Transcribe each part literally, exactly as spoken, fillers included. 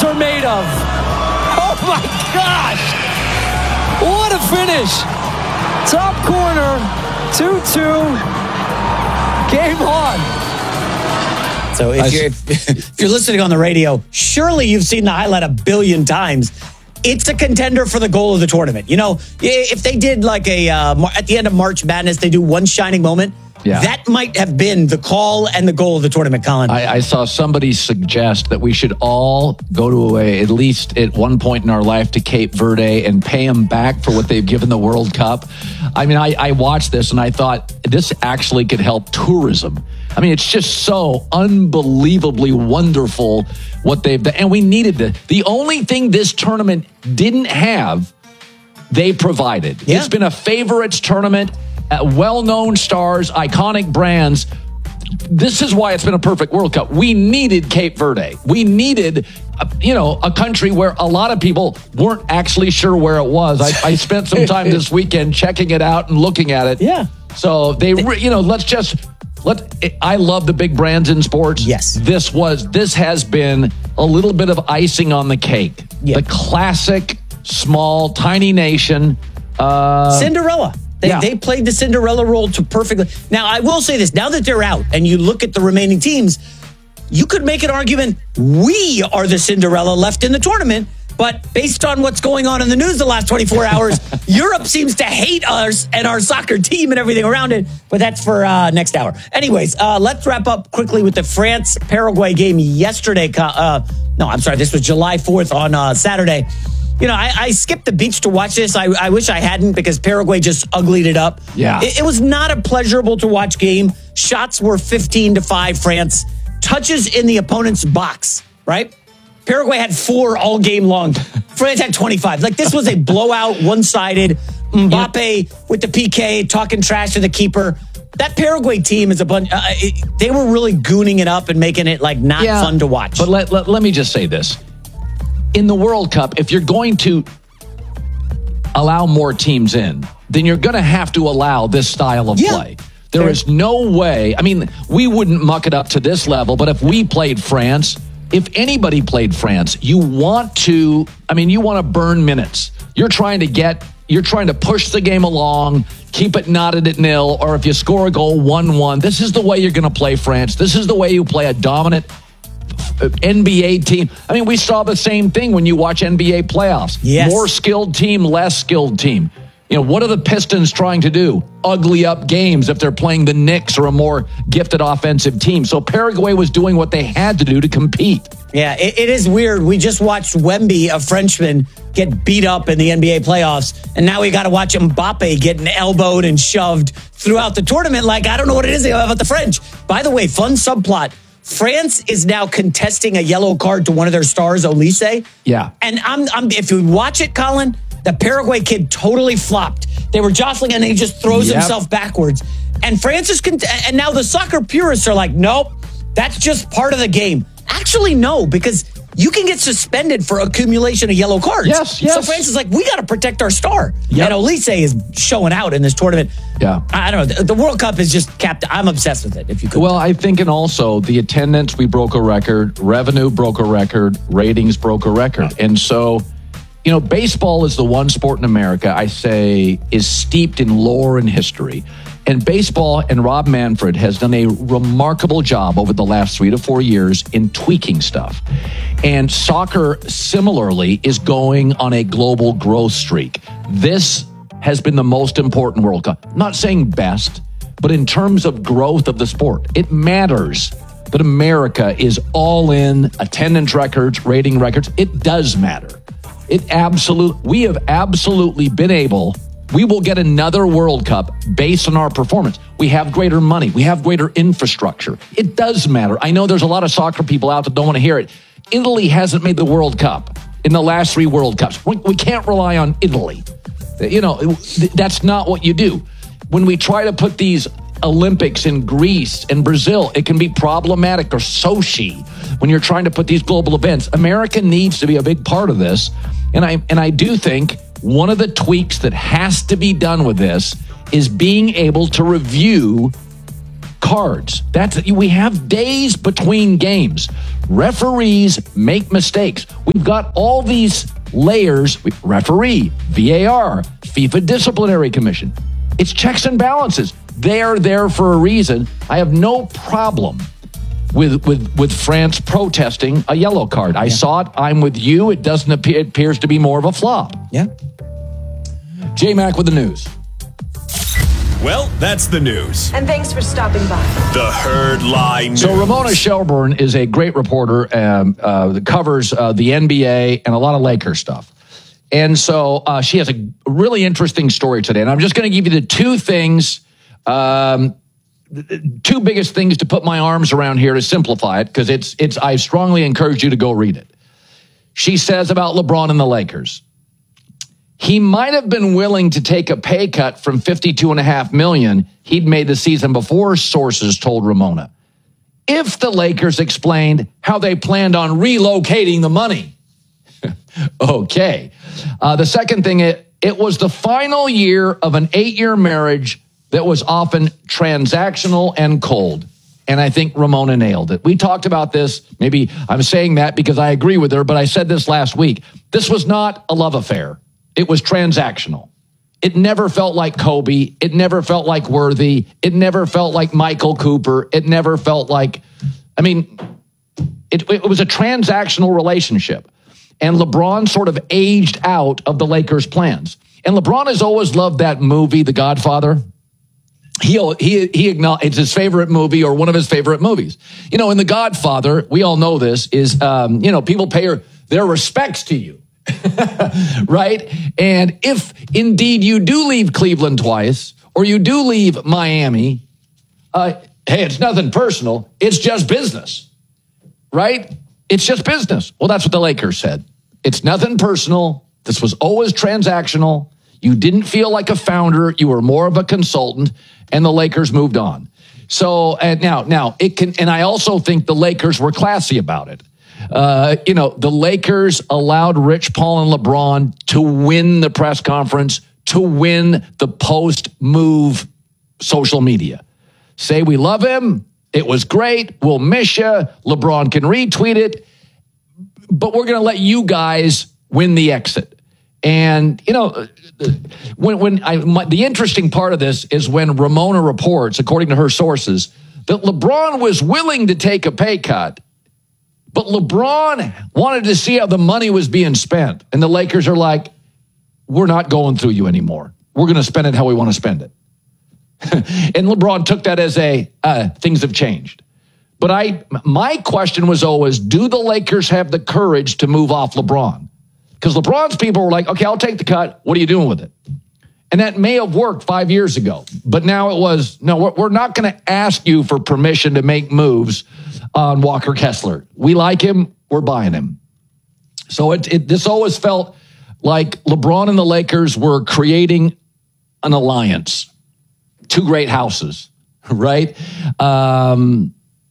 are made of. Oh, my gosh. What a finish. Top corner, two two. Game on. So if you're, if, if you're listening on the radio, surely you've seen the highlight a billion times. It's a contender for the goal of the tournament. You know, if they did like a, uh, at the end of March Madness, they do one shining moment. Yeah. That might have been the call and the goal of the tournament, Colin. I, I saw somebody suggest that we should all go to a, at least at one point in our life to Cape Verde and pay them back for what they've given the World Cup. I mean, I, I watched this and I thought this actually could help tourism. I mean, it's just so unbelievably wonderful what they've done. And we needed it. The only thing this tournament didn't have, they provided. Yeah. It's been a favorites tournament. Uh, well-known stars, iconic brands. This is why it's been a perfect World Cup. We needed Cape Verde. We needed, uh, you know, a country where a lot of people weren't actually sure where it was. I, I spent some time this weekend checking it out and looking at it. Yeah. So they, re- you know, let's just let. I love the big brands in sports. Yes. This was. This has been a little bit of icing on the cake. Yeah. The classic, small, tiny nation. Uh, Cinderella. They, yeah. they played the Cinderella role to perfectly. Now, I will say this. Now that they're out and you look at the remaining teams, you could make an argument we are the Cinderella left in the tournament. But based on what's going on in the news the last twenty-four hours, Europe seems to hate us and our soccer team and everything around it. But that's for uh, next hour. Anyways, uh, let's wrap up quickly with the France-Paraguay game yesterday. Uh, no, I'm sorry. This was July fourth on uh, Saturday. You know, I, I skipped the beach to watch this. I, I wish I hadn't because Paraguay just uglied it up. Yeah. It, it was not a pleasurable to watch game. Shots were fifteen to five France. Touches in the opponent's box, right? Paraguay had four all game long. France had twenty-five. Like, this was a blowout, one-sided. Mbappe yeah. with the P K, talking trash to the keeper. That Paraguay team is a bunch. Uh, it, they were really gooning it up and making it, like, not yeah, fun to watch. But let, let, let me just say this. In the World Cup, if you're going to allow more teams in, then you're going to have to allow this style of yeah. play. There Fair. is no way. I mean, we wouldn't muck it up to this level, but if we played France, if anybody played France, you want to, I mean, you want to burn minutes. You're trying to get, you're trying to push the game along, keep it knotted at nil, or if you score a goal one one, this is the way you're going to play France. This is the way you play a dominant N B A team. I mean, we saw the same thing when you watch N B A playoffs. Yes. More skilled team, less skilled team. You know, what are the Pistons trying to do? Ugly up games if they're playing the Knicks or a more gifted offensive team. So Paraguay was doing what they had to do to compete. Yeah, it, it is weird. We just watched Wemby, a Frenchman, get beat up in the N B A playoffs, and now we got to watch Mbappe getting elbowed and shoved throughout the tournament. Like, I don't know what it is about the French. By the way, fun subplot. France is now contesting a yellow card to one of their stars, Olise. Yeah. And I'm, I'm if you watch it, Colin, the Paraguay kid totally flopped. They were jostling and he just throws yep. himself backwards. And France is, cont- and now the soccer purists are like, nope, that's just part of the game. Actually, no, because you can get suspended for accumulation of yellow cards. Yes, yes. So France is like, we got to protect our star. Yep. And Olise is showing out in this tournament. Yeah. I don't know. The, the World Cup is just capped. I'm obsessed with it, if you could. Well, I think, and also the attendance, we broke a record. Revenue broke a record. Ratings broke a record. And so, you know, baseball is the one sport in America, I say, is steeped in lore and history. And baseball and Rob Manfred has done a remarkable job over the last three to four years in tweaking stuff. And soccer, similarly, is going on a global growth streak. This has been the most important World Cup. I'm not saying best, but in terms of growth of the sport, it matters that America is all in, attendance records, rating records. It does matter. It absolutely, we have absolutely been able. We will get another World Cup based on our performance. We have greater money. We have greater infrastructure. It does matter. I know there's a lot of soccer people out that don't want to hear it. Italy hasn't made the World Cup in the last three World Cups. We, we can't rely on Italy. You know, that's not what you do. When we try to put these Olympics in Greece and Brazil, it can be problematic, or Sochi, when you're trying to put these global events. America needs to be a big part of this. And I and I do think one of the tweaks that has to be done with this is being able to review cards. That's we have days between games. Referees make mistakes. We've got all these layers. Referee, V A R, FIFA Disciplinary Commission. It's checks and balances. They're there for a reason. I have no problem with with with France protesting a yellow card. I yeah. saw it. I'm with you. It doesn't appear. It appears to be more of a flop. Yeah. J-Mac with the news. Well, that's the news. And thanks for stopping by. The Herd Lie News. So Ramona Shelburne is a great reporter um, uh, that covers uh, the N B A and a lot of Lakers stuff. And so uh, she has a really interesting story today. And I'm just going to give you the two things, um, the two biggest things to put my arms around here to simplify it, because it's it's. I strongly encourage you to go read it. She says about LeBron and the Lakers. He might have been willing to take a pay cut from fifty-two and a half million he'd made the season before, sources told Ramona, if the Lakers explained how they planned on relocating the money. Okay. Uh, the second thing, it, it was the final year of an eight-year marriage that was often transactional and cold. And I think Ramona nailed it. We talked about this. Maybe I'm saying that because I agree with her, but I said this last week. This was not a love affair. It was transactional. It never felt like Kobe. It never felt like Worthy. It never felt like Michael Cooper. It never felt like, I mean, it, it was a transactional relationship. And LeBron sort of aged out of the Lakers' plans. And LeBron has always loved that movie, The Godfather. He, he, he acknowledged it's his favorite movie or one of his favorite movies. You know, in The Godfather, we all know this, is, um, you know, people pay their respects to you. Right? And if indeed you do leave Cleveland twice, or you do leave Miami, uh, hey, it's nothing personal. It's just business. Right? It's just business. Well, that's what the Lakers said. It's nothing personal. This was always transactional. You didn't feel like a founder. You were more of a consultant, and the Lakers moved on. So, and now, now it can, and I also think the Lakers were classy about it. Uh, you know, the Lakers allowed Rich Paul and LeBron to win the press conference, to win the post-move social media. Say we love him. It was great. We'll miss you. LeBron can retweet it. But we're going to let you guys win the exit. And, you know, when when I my, the interesting part of this is when Ramona reports, according to her sources, that LeBron was willing to take a pay cut. But LeBron wanted to see how the money was being spent. And the Lakers are like, we're not going through you anymore. We're going to spend it how we want to spend it. And LeBron took that as a, uh, things have changed. But I, my question was always, do the Lakers have the courage to move off LeBron? Because LeBron's people were like, okay, I'll take the cut. What are you doing with it? And that may have worked five years ago. But now it was, no, we're, we're not going to ask you for permission to make moves on Walker Kessler. We like him. We're buying him. So it, it this always felt like LeBron and the Lakers were creating an alliance. Two great houses, right? Um,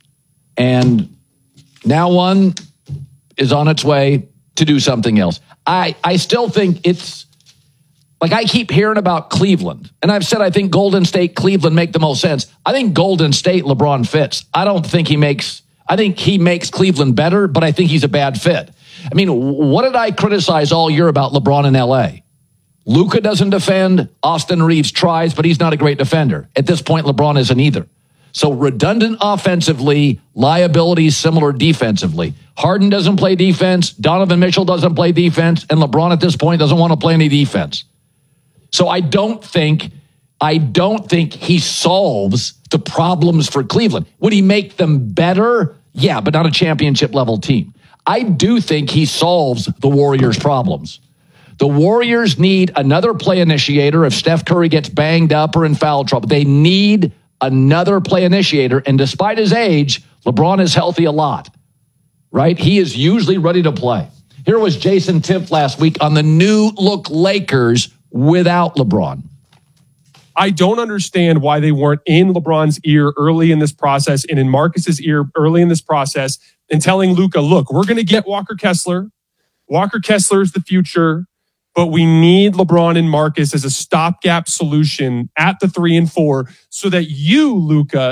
and now one is on its way to do something else. I, I still think it's, like I keep hearing about Cleveland, and I've said I think Golden State, Cleveland make the most sense. I think Golden State, LeBron fits. I don't think he makes, I think he makes Cleveland better, but I think he's a bad fit. I mean, what did I criticize all year about LeBron in L A? Luka doesn't defend. Austin Reeves tries, but he's not a great defender. At this point, LeBron isn't either. So redundant offensively, liabilities similar defensively. Harden doesn't play defense. Donovan Mitchell doesn't play defense. And LeBron at this point doesn't want to play any defense. So I don't think, I don't think he solves the problems for Cleveland. Would he make them better? Yeah, but not a championship level team. I do think he solves the Warriors' problems. The Warriors need another play initiator if Steph Curry gets banged up or in foul trouble. They need another play initiator. And despite his age, LeBron is healthy a lot, right? He is usually ready to play. Here was Jason Tiff last week on the new look Lakers without LeBron. I don't understand why they weren't in LeBron's ear early in this process and in Marcus's ear early in this process and telling Luka, look, we're going to get Walker Kessler. Walker Kessler is the future, but we need LeBron and Marcus as a stopgap solution at the three and four so that you, Luka,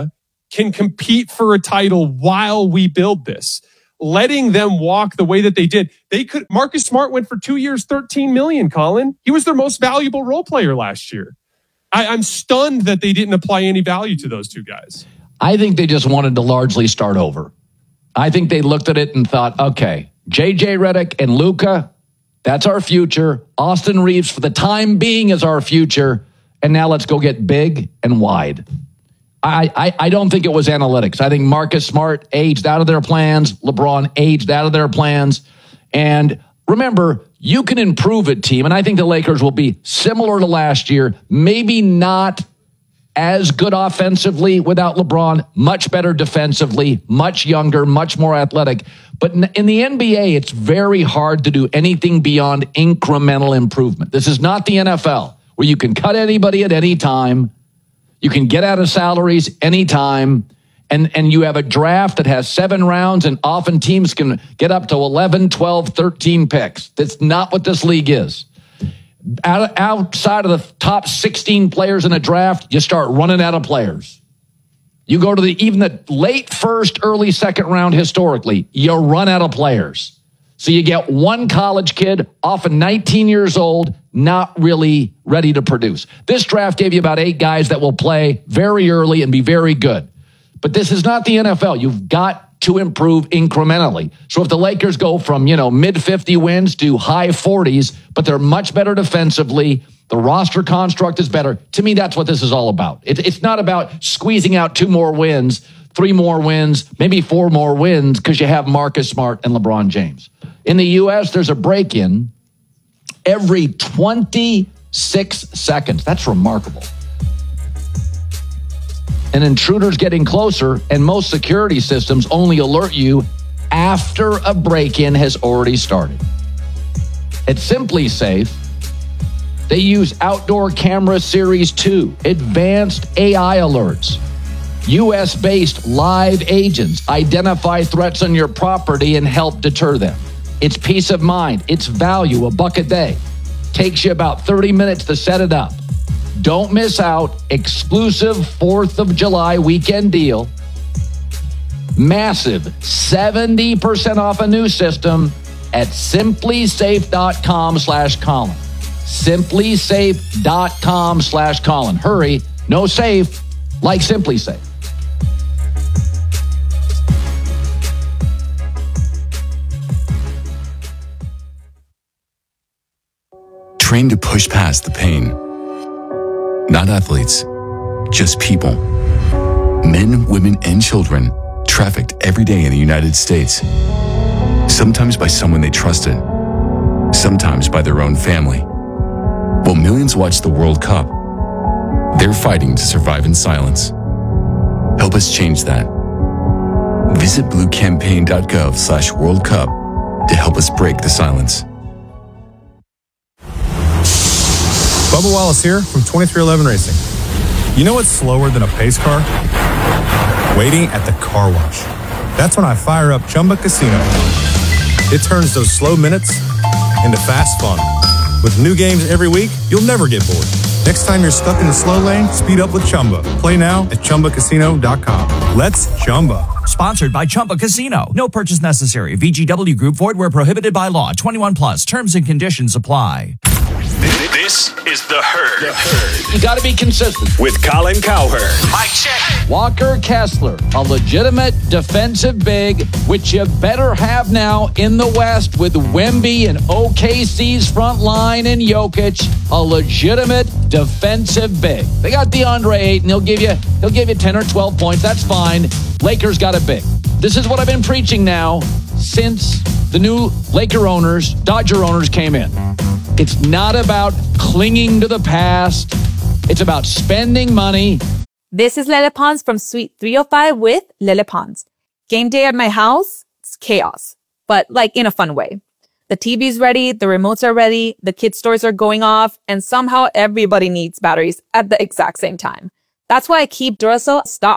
can compete for a title while we build this. Letting them walk the way that they did. They could, Marcus Smart went for two years, thirteen million, Colin. He was their most valuable role player last year. I, I'm stunned that they didn't apply any value to those two guys. I think they just wanted to largely start over. I think they looked at it and thought, okay, J J Redick and Luka, that's our future. Austin Reeves, for the time being, is our future. And now let's go get big and wide. I, I, I don't think it was analytics. I think Marcus Smart aged out of their plans. LeBron aged out of their plans. And remember, you can improve a team. And I think the Lakers will be similar to last year. Maybe not as good offensively without LeBron. Much better defensively. Much younger. Much more athletic. But in the N B A, it's very hard to do anything beyond incremental improvement. This is not the N F L, where you can cut anybody at any time. You can get out of salaries anytime, and, and you have a draft that has seven rounds, and often teams can get up to eleven, twelve, thirteen picks. That's not what this league is. Out, outside of the top sixteen players in a draft, you start running out of players. You go to the even the late first, early second round historically, you run out of players. So you get one college kid, often nineteen years old, not really ready to produce. This draft gave you about eight guys that will play very early and be very good. But this is not the N F L. You've got to improve incrementally. So if the Lakers go from, you know, mid fifty wins to high forties, but they're much better defensively, the roster construct is better. To me, that's what this is all about. It, it's not about squeezing out two more wins, three more wins, maybe four more wins because you have Marcus Smart and LeBron James. In the U S, there's a break-in every twenty-six seconds. That's remarkable. An intruder's getting closer, and most security systems only alert you after a break-in has already started. At Simply Safe, they use Outdoor Camera Series two, advanced A I alerts. U S-based live agents identify threats on your property and help deter them. It's peace of mind. It's value, a buck a day. Takes you about thirty minutes to set it up. Don't miss out. Exclusive fourth of July weekend deal. Massive seventy percent off a new system at simplysafe.com slash Colin. Simplysafe.com slash Colin. Hurry. No safe like Simply Safe. Trained to push past the pain. Not athletes, just people. Men, women, and children trafficked every day in the United States. Sometimes by someone they trusted, sometimes by their own family. While millions watch the World Cup, they're fighting to survive in silence. Help us change that. Visit bluecampaign.gov slash World Cup to help us break the silence. Bubba Wallace here from twenty-three eleven Racing. You know what's slower than a pace car? Waiting at the car wash. That's when I fire up Chumba Casino. It turns those slow minutes into fast fun. With new games every week, you'll never get bored. Next time you're stuck in the slow lane, speed up with Chumba. Play now at chumba casino dot com. Let's Chumba. Sponsored by Chumba Casino. No purchase necessary. V G W Group. Void where prohibited by law. twenty-one plus. Terms and conditions apply. This is The Herd. The Herd. You got to be consistent. With Colin Cowherd. Mike check. Walker Kessler, a legitimate defensive big, which you better have now in the West with Wemby and O K C's front line and Jokic, a legitimate defensive big. They got DeAndre Ayton. He'll give you, he'll give you ten or twelve points. That's fine. Lakers got a big. This is what I've been preaching now since the new Laker owners, Dodger owners came in. It's not about clinging to the past. It's about spending money. This is Lele Pons from Suite three oh five with Lele Pons. Game day at my house, it's chaos, but like in a fun way. The T V's ready, the remotes are ready, the kids' stores are going off, and somehow everybody needs batteries at the exact same time. That's why I keep Duracell stocked.